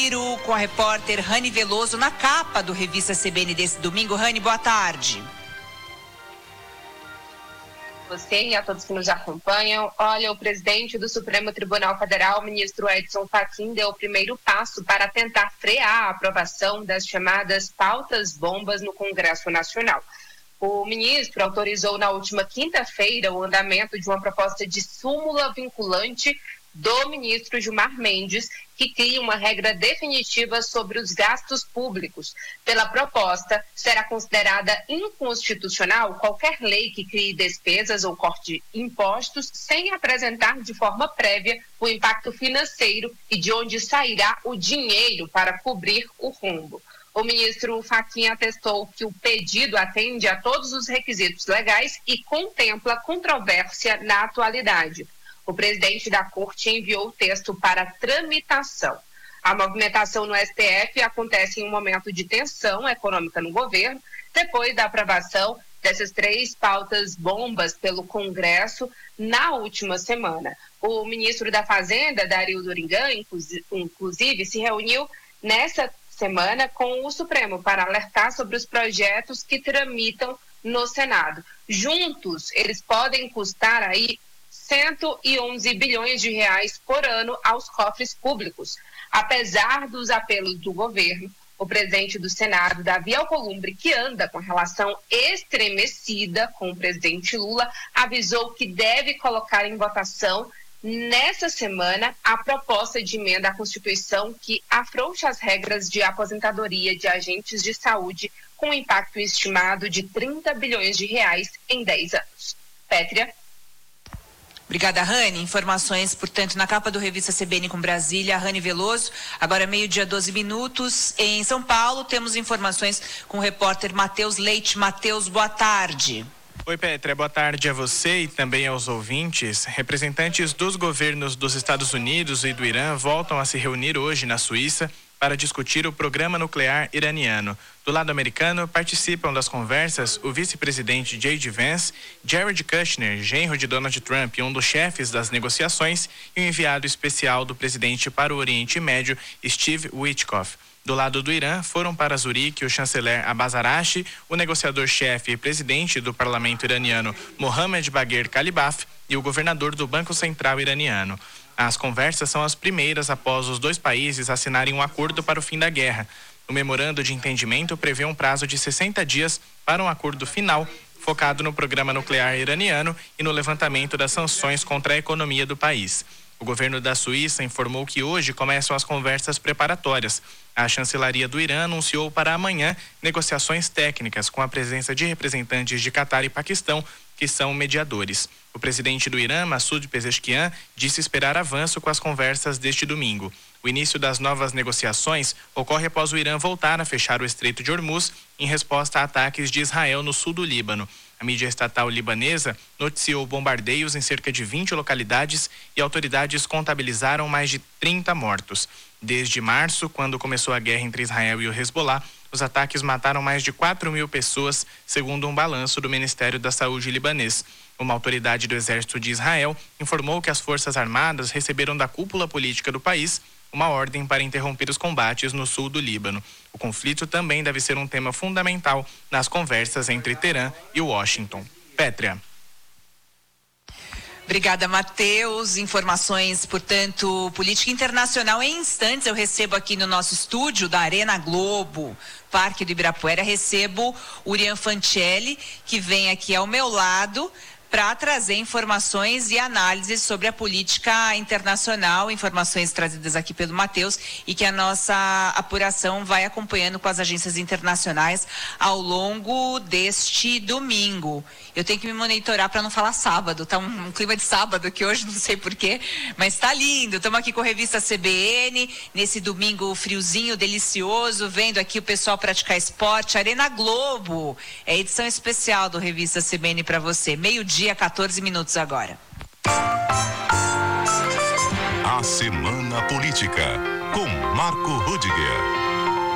giro com a repórter Rani Veloso na capa do Revista CBN desse domingo. Rani, boa tarde. Você e a todos que nos acompanham. Olha, o presidente do Supremo Tribunal Federal, o ministro Edson Fachin, deu o primeiro passo para tentar frear a aprovação das chamadas pautas bombas no Congresso Nacional. O ministro autorizou na última quinta-feira o andamento de uma proposta de súmula vinculante do ministro Gilmar Mendes, que cria uma regra definitiva sobre os gastos públicos. Pela proposta, será considerada inconstitucional qualquer lei que crie despesas ou corte impostos sem apresentar de forma prévia o impacto financeiro e de onde sairá o dinheiro para cobrir o rombo. O ministro Fachin atestou que o pedido atende a todos os requisitos legais e contempla controvérsia na atualidade. O presidente da Corte enviou o texto para tramitação. A movimentação no STF acontece em um momento de tensão econômica no governo, depois da aprovação dessas 3 pautas bombas pelo Congresso na última semana. O ministro da Fazenda, Dario Dorigan, inclusive, se reuniu nessa semana com o Supremo para alertar sobre os projetos que tramitam no Senado. Juntos, eles podem custar aí 111 bilhões de reais por ano aos cofres públicos. Apesar dos apelos do governo, o presidente do Senado, Davi Alcolumbre, que anda com relação estremecida com o presidente Lula, avisou que deve colocar em votação nessa semana a proposta de emenda à Constituição que afrouxa as regras de aposentadoria de agentes de saúde com impacto estimado de 30 bilhões de reais em 10 anos. Pétria. Obrigada, Rani. Informações, portanto, na capa do Revista CBN com Brasília, Rani Veloso. Agora, 12:12. Em São Paulo, temos informações com o repórter Matheus Leite. Matheus, boa tarde. Oi, Pétria, boa tarde a você e também aos ouvintes. Representantes dos governos dos Estados Unidos e do Irã voltam a se reunir hoje na Suíça para discutir o programa nuclear iraniano. Do lado americano, participam das conversas o vice-presidente J.D. Vance, Jared Kushner, genro de Donald Trump e um dos chefes das negociações, e o enviado especial do presidente para o Oriente Médio, Steve Witkoff. Do lado do Irã, foram para Zurique o chanceler Abbas Araghchi, o negociador-chefe e presidente do parlamento iraniano Mohammad Bagher Kalibaf e o governador do Banco Central iraniano. As conversas são as primeiras após os 2 países assinarem um acordo para o fim da guerra. O memorando de entendimento prevê um prazo de 60 dias para um acordo final, focado no programa nuclear iraniano e no levantamento das sanções contra a economia do país. O governo da Suíça informou que hoje começam as conversas preparatórias. A chancelaria do Irã anunciou para amanhã negociações técnicas com a presença de representantes de Catar e Paquistão, que são mediadores. O presidente do Irã, Massoud Pezeshkian, disse esperar avanço com as conversas deste domingo. O início das novas negociações ocorre após o Irã voltar a fechar o Estreito de Hormuz em resposta a ataques de Israel no sul do Líbano. A mídia estatal libanesa noticiou bombardeios em cerca de 20 localidades e autoridades contabilizaram mais de 30 mortos. Desde março, quando começou a guerra entre Israel e o Hezbollah, os ataques mataram mais de 4.000 pessoas, segundo um balanço do Ministério da Saúde libanês. Uma autoridade do Exército de Israel informou que as Forças Armadas receberam da cúpula política do país uma ordem para interromper os combates no sul do Líbano. O conflito também deve ser um tema fundamental nas conversas entre Teherã e Washington. Pétria. Obrigada, Matheus. Informações, portanto, política internacional. Em instantes, eu recebo aqui no nosso estúdio da Arena Globo, Parque do Ibirapuera, recebo o Urian Fancelli, que vem aqui ao meu lado para trazer informações e análises sobre a política internacional, informações trazidas aqui pelo Matheus e que a nossa apuração vai acompanhando com as agências internacionais ao longo deste domingo. Eu tenho que me monitorar para não falar sábado, tá um clima de sábado aqui hoje, não sei porquê, mas tá lindo. Estamos aqui com a revista CBN, nesse domingo friozinho, delicioso, vendo aqui o pessoal praticar esporte. Arena Globo, é edição especial do Revista CBN para você. 12:14 agora. A Semana Política, com Marco Rudiger.